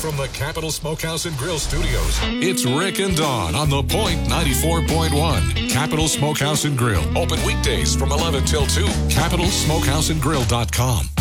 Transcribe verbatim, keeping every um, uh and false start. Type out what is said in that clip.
from the Capital Smokehouse and Grill Studios, it's Rick and Dawn on The Point ninety-four point one. Capital Smokehouse and Grill. Open weekdays from eleven till two. capital smokehouse and grill dot com.